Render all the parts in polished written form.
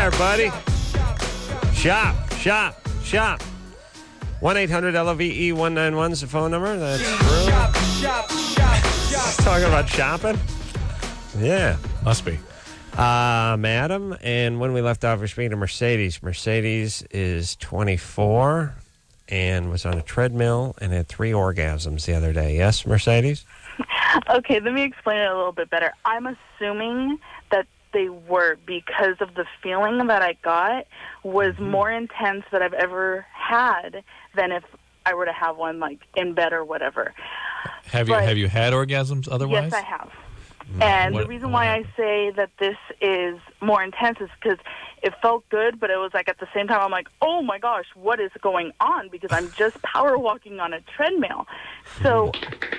are, buddy. Shop. 1-800-LOVE-191 is the phone number. That's true. Talking about shopping? Yeah. Must be. Madam, and when we left off, we're speaking to Mercedes. Mercedes is 24 and was on a treadmill and had 3 orgasms the other day. Yes, Mercedes? Okay, let me explain it a little bit better. I'm assuming that they were because of the feeling that I got was more intense that I've ever had than if I were to have one like in bed or whatever. Have you had orgasms otherwise? Yes, I have. And the reason why I say that this is more intense is because it felt good, but it was like at the same time I'm like, oh my gosh, what is going on? Because I'm just power walking on a treadmill. So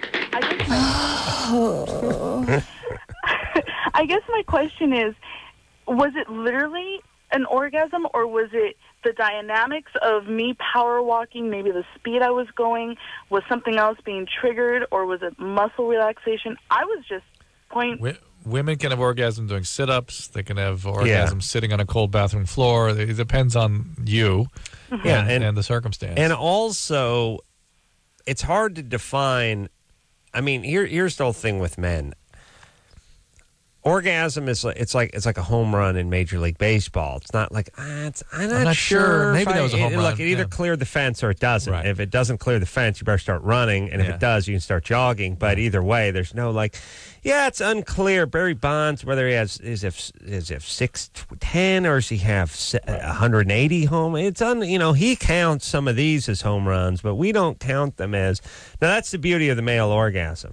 I guess my question is, was it literally an orgasm, or was it the dynamics of me power walking, maybe the speed I was going, was something else being triggered, or was it muscle relaxation? I was just Women can have orgasm doing sit-ups. They can have orgasm sitting on a cold bathroom floor. It depends on you and the circumstance. And also, it's hard to define. I mean, here's the whole thing with men. Orgasm is like a home run in Major League Baseball. It's not like I'm not sure. Maybe that was a home run. Look, it either cleared the fence or it doesn't. Right. If it doesn't clear the fence, you better start running, and if it does, you can start jogging. But either way, there's no it's unclear. Barry Bonds, whether he has is if 610 or does he have 180 home? It's he counts some of these as home runs, but we don't count them as. Now that's the beauty of the male orgasm.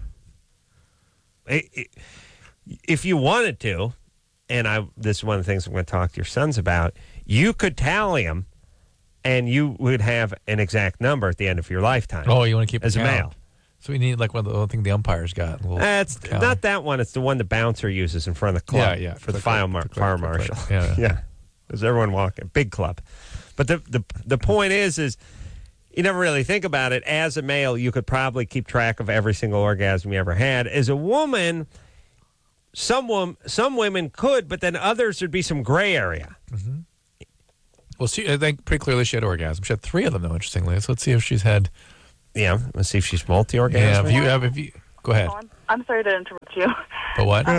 If you wanted to, and this is one of the things I'm going to talk to your sons about, you could tally them, and you would have an exact number at the end of your lifetime. Oh, you want to keep as a male. So we need one of the thing the umpires got. It's not that one. It's the one the bouncer uses in front of the club for the fire marshal. Yeah. There's everyone walking. Big club. But the point is you never really think about it. As a male, you could probably keep track of every single orgasm you ever had. As a woman, some women could, but then others would be some gray area. Mm-hmm. Well, I think pretty clearly she had orgasm. She had 3 of them, though, interestingly. So let's see if she's had... Yeah, let's see if she's multi-orgasm. Yeah, if you go ahead. I'm sorry to interrupt you. But what?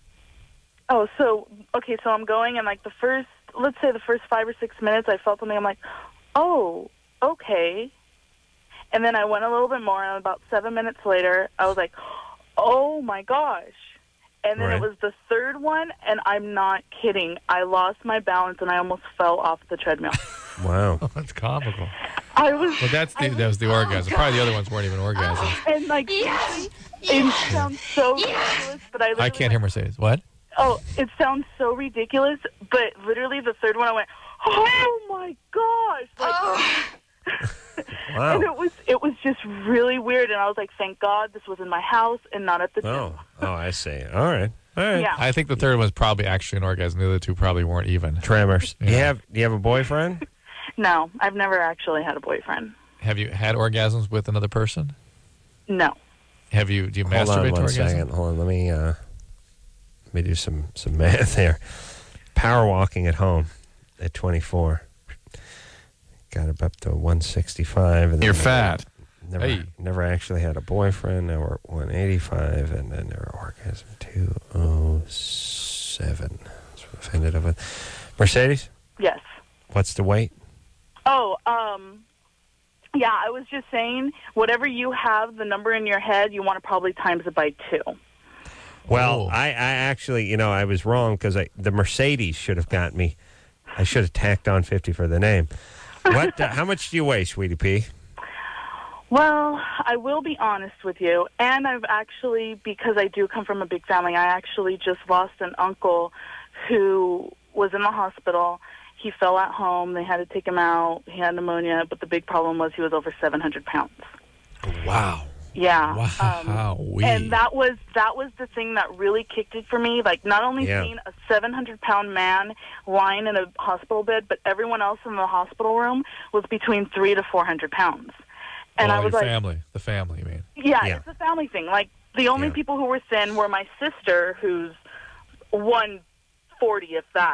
So I'm going, and let's say the first 5 or 6 minutes, I felt something. I'm like, oh, okay. And then I went a little bit more, and about 7 minutes later, I was like, oh my gosh. And then it was the third one, and I'm not kidding. I lost my balance, and I almost fell off the treadmill. Wow. That's comical. That was the orgasm. Probably the other ones weren't even orgasms. And it sounds so ridiculous, but I can't hear Mercedes. What? Oh, it sounds so ridiculous, but literally the third one I went, oh my gosh. Wow. And it was just really weird, and I was like, thank God this was in my house and not at the gym. Oh, I see. All right. Yeah. I think the third one was probably actually an orgasm. The other 2 probably weren't even. Tremors. Yeah. Do you have a boyfriend? No, I've never actually had a boyfriend. Have you had orgasms with another person? No. Do you masturbate Hold on to one orgasm? second. Hold on. Let me do some math here. Power walking at home at 24. Got up to 165. And You're fat. Never actually had a boyfriend. Now we're at 185, and then there are orgasm 207. That's what I've ended up with. Mercedes? Yes. What's the weight? Oh, yeah, I was just saying, whatever you have, the number in your head, you want to probably times it by 2. Well, I actually, I was wrong because the Mercedes should have got me. I should have tacked on 50 for the name. What? How much do you weigh, Sweetie Pea? Well, I will be honest with you, and I've actually, because I do come from a big family, I actually just lost an uncle who was in the hospital. He fell at home. They had to take him out. He had pneumonia, but the big problem was he was over 700 pounds. Wow. Yeah. Wow. And that was the thing that really kicked it for me. Like, not only seeing a 700-pound man lying in a hospital bed, but everyone else in the hospital room was between 300 to 400 pounds. And I was like, the family, you mean? Yeah, it's a family thing. Like, the only people who were thin were my sister, who's 140, if that,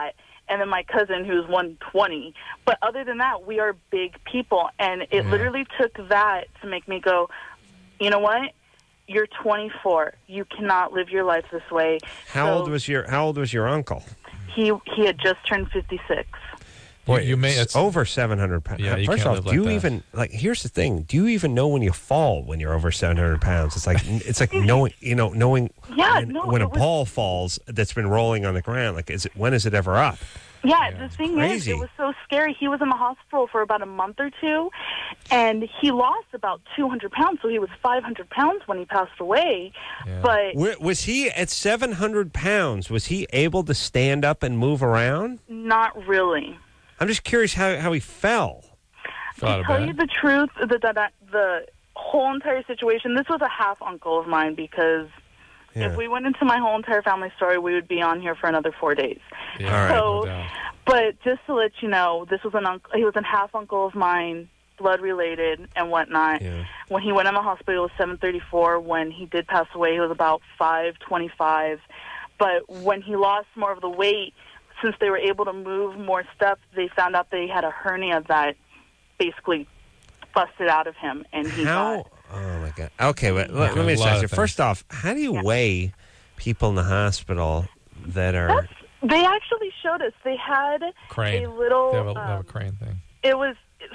and then my cousin who's 120. But other than that, we are big people, and it literally took that to make me go, you know what? You're 24. You cannot live your life this way. How old was your uncle? He had just turned 56. Boy, it's over 700 pounds. Yeah, First off, do you even here's the thing? Do you even know when you fall when you're over 700 pounds? It's like knowing when a ball falls that's been rolling on the ground. Like, when is it ever up? Yeah, the thing is, it was so scary. He was in the hospital for about a month or two, and he lost about 200 pounds, so he was 500 pounds when he passed away. Yeah. But was he at 700 pounds? Was he able to stand up and move around? Not really. I'm just curious how he fell. To tell you the truth, the whole entire situation, this was a half uncle of mine, because if we went into my whole entire family story, we would be on here for another 4 days. Yeah. All right, but just to let you know, this was he was a half uncle of mine, blood related and whatnot. Yeah. When he went in the hospital, it was 7:34. When he did pass away, he was about 5:25. But when he lost more of the weight, since they were able to move more stuff, they found out they had a hernia that basically busted out of him, and he got... Oh, my God. Okay, let me just ask you. First off, how do you weigh people in the hospital that are... They actually showed us. They had crane. A little... They have a crane thing. It was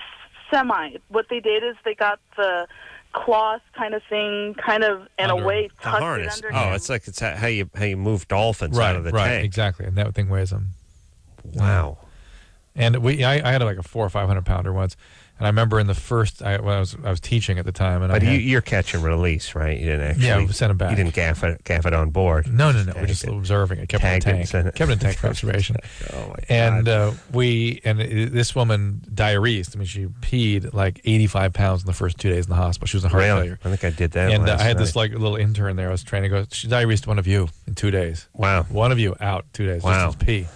semi. What they did is they got the cloth kind of thing, kind of in a way, tucked it under him. Oh, it's how you move dolphins out of the tank. Right, exactly. And that thing weighs them. Wow. And I had like a 400 or 500 pounder once, and I remember in the first I was teaching at the time, and you're catch and release, right? You didn't actually we sent him back. You didn't gaff it on board. No. We're just observing it. Kept it in tank. Kept it in tank for observation. Oh my God. And this woman diarrheased. I mean, she peed like 85 pounds in the first 2 days in the hospital. She was in heart failure. I think I did that. And I had this like little intern there. I was training. Go. She diarrheased one of you in 2 days. Wow. One of you out 2 days. Wow. Just pee.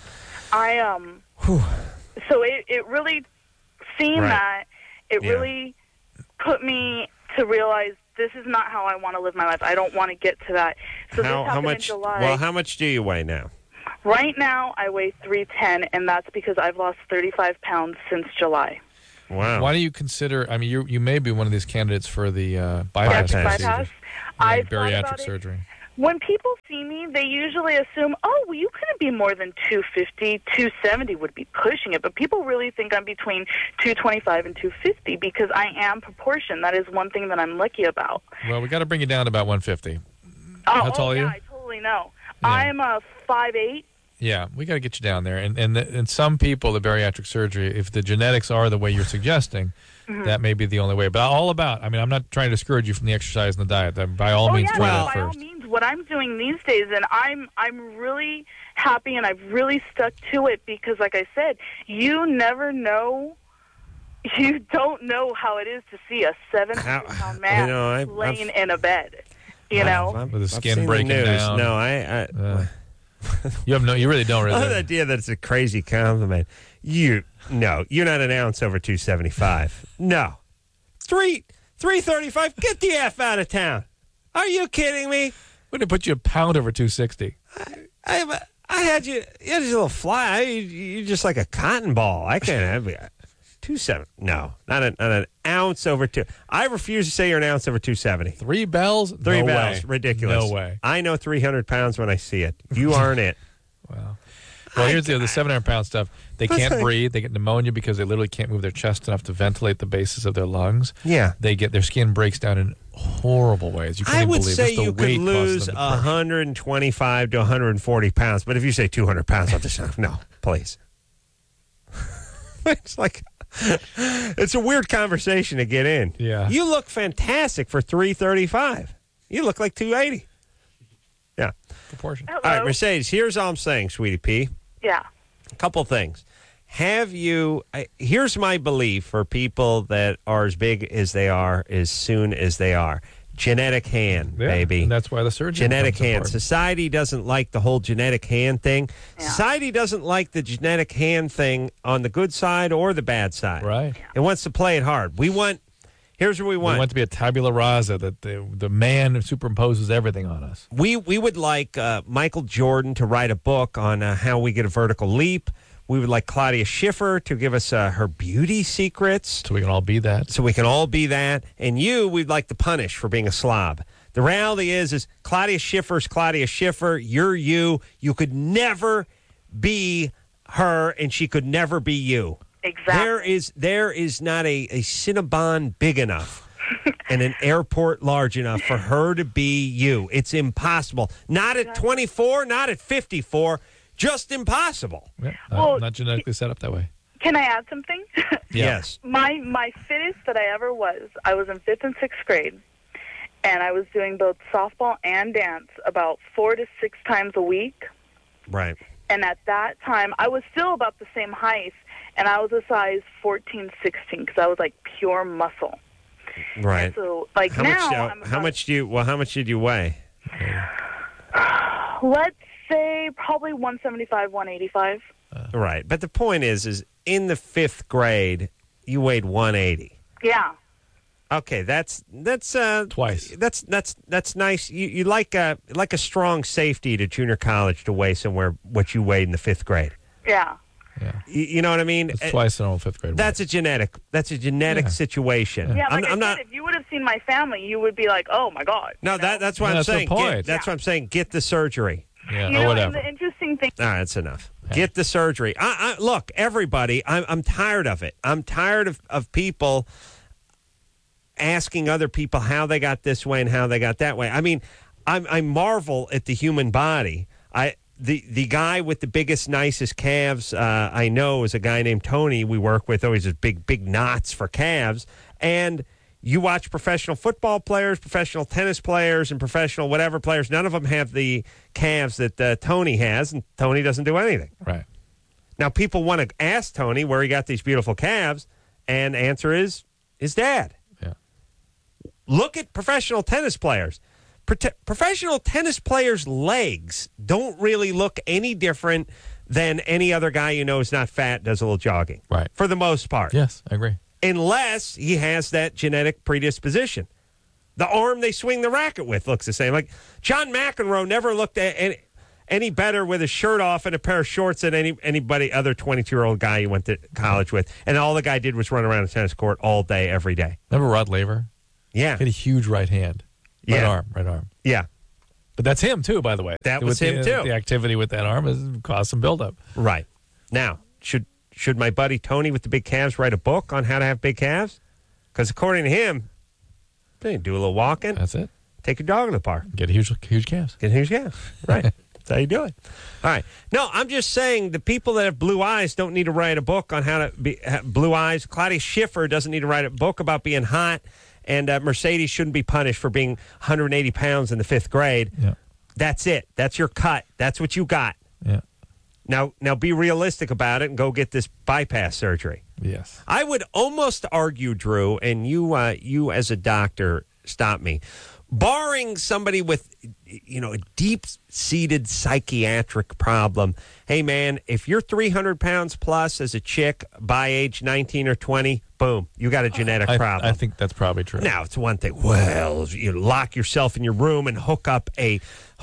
So it really, seeing that, it really put me to realize this is not how I want to live my life. I don't want to get to that. So this happened in July. Well, how much do you weigh now? Right now, I weigh 310, and that's because I've lost 35 pounds since July. Wow. Why do you consider, I mean, you may be one of these candidates for the bypass bariatric surgery. When people see me, they usually assume, oh, well, you couldn't be more than 250, 270 would be pushing it. But people really think I'm between 225 and 250 because I am proportioned. That is one thing that I'm lucky about. Well, we got to bring you down to about 150. How tall are you? I totally know. Yeah. I'm 5'8". Yeah, we got to get you down there. And some people, the bariatric surgery, if the genetics are the way you're suggesting, that may be the only way. But I'm not trying to discourage you from the exercise and the diet. By all means, try that first. By all means, what I'm doing these days, and I'm really happy, and I've really stuck to it because, like I said, you never know. You don't know how it is to see a 700-pound man laying in a bed. You know, with the skin breaking down. No, You really don't. I love the idea that it's a crazy compliment. You're not an ounce over 275. No, 335. Get the F out of town. Are you kidding me? Wouldn't it put you a pound over 260? I had you. You had a little fly. You're just like a cotton ball. I can't have you. 270. No, not an ounce over 2. I refuse to say you're an ounce over 270. 3 bells? Three bells. Ridiculous. No way. I know 300 pounds when I see it. You aren't it. Wow. Well, here's the 700-pound stuff. They can't breathe. They get pneumonia because they literally can't move their chest enough to ventilate the bases of their lungs. Yeah. Their skin breaks down in horrible ways. You can't I would believe say you could lose 125 to 140 pounds, but if you say 200 pounds, I'll just no, please. It's like it's a weird conversation to get in. Yeah. You look fantastic for 335. You look like 280. Yeah. Proportion. Hello. All right, Mercedes, here's all I'm saying, Sweetie P. Yeah. A couple things. Here's my belief for people that are as big as they are as soon as they are. Genetic hand, baby. And that's why the surgery genetic hand. Society doesn't like the whole genetic hand thing. Yeah. Society doesn't like the genetic hand thing on the good side or the bad side. Right. It wants to play it hard. Here's what we want. We want to be a tabula rasa, that the man superimposes everything on us. We would like Michael Jordan to write a book on how we get a vertical leap. We would like Claudia Schiffer to give us her beauty secrets. So we can all be that. And we'd like to punish for being a slob. The reality is Claudia Schiffer's Claudia Schiffer. You're you. You could never be her, and she could never be you. Exactly. There is not a Cinnabon big enough and an airport large enough for her to be you. It's impossible. Not at 24, not at 54. Just impossible. Yeah, not genetically set up that way. Can I add something? Yes. My fittest that I ever was, I was in 5th and 6th grade, and I was doing both softball and dance about 4 to 6 times a week. Right. And at that time, I was still about the same height, and I was a size 14, 16, because I was like pure muscle. Right. And so, like how much did you weigh? Let's say probably 175, 185. Right. But the point is in the 5th grade, you weighed 180. Yeah. Okay, that's twice. That's nice. You like a strong safety to junior college to weigh somewhere what you weighed in the 5th grade. Yeah. Yeah. You know what I mean? It's twice in all 5th grade. That's a genetic situation. Yeah, like I said, if you would have seen my family, you would be like, "Oh my God." No, that's what I'm saying. That's what I'm saying. Get the surgery. Yeah, or whatever. And the interesting thing. All right, that's enough. Yeah. Get the surgery. Look, everybody, I'm tired of it. I'm tired of people asking other people how they got this way and how they got that way. I mean, I marvel at the human body. The guy with the biggest, nicest calves I know is a guy named Tony we work with. Always has big knots for calves. And you watch professional football players, professional tennis players, and professional whatever players. None of them have the calves that Tony has, and Tony doesn't do anything. Right. Now, people want to ask Tony where he got these beautiful calves, and the answer is his dad. Yeah. Look at professional tennis players. Professional tennis players' legs don't really look any different than any other guy you know is not fat, does a little jogging. Right. For the most part. Yes, I agree. Unless he has that genetic predisposition. The arm they swing the racket with looks the same. Like John McEnroe never looked any better with his shirt off and a pair of shorts than anybody other 22-year-old guy he went to college with. And all the guy did was run around a tennis court all day, every day. Remember Rod Laver? Yeah. He had a huge right hand. Right arm. Yeah. But that's him, too, by the way. That was him, too. The activity with that arm has caused some buildup. Right. Now, should my buddy Tony with the big calves write a book on how to have big calves? Because according to him, do a little walking. That's it. Take your dog in the park. Get huge calves. Get huge calves. Right. That's how you do it. All right. No, I'm just saying the people that have blue eyes don't need to write a book on how to have blue eyes. Claudia Schiffer doesn't need to write a book about being hot. And Mercedes shouldn't be punished for being 180 pounds in the 5th grade. Yeah. That's it. That's your cut. That's what you got. Yeah. Now be realistic about it and go get this bypass surgery. Yes. I would almost argue, Drew, and you as a doctor, stop me. Barring somebody with, a deep-seated psychiatric problem, hey, man, if you're 300 pounds plus as a chick by age 19 or 20, boom, you got a genetic problem. I think that's probably true. Now, it's one thing. Well, you lock yourself in your room and hook up a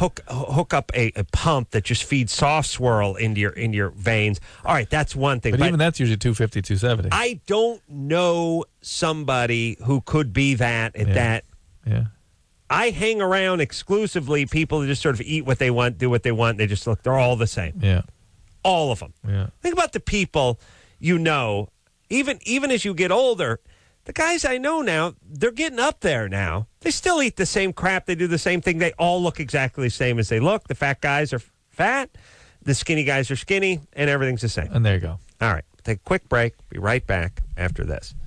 pump that just feeds soft swirl into your veins. All right, that's one thing. But even that's usually 250, 270. I don't know somebody who could be that at that. Yeah. I hang around exclusively people that just sort of eat what they want, do what they want. They just look, they're all the same. Yeah. All of them. Yeah. Think about the people even as you get older, the guys I know now, they're getting up there now. They still eat the same crap. They do the same thing. They all look exactly the same as they look. The fat guys are fat. The skinny guys are skinny, and everything's the same. And there you go. All right. Take a quick break. Be right back after this.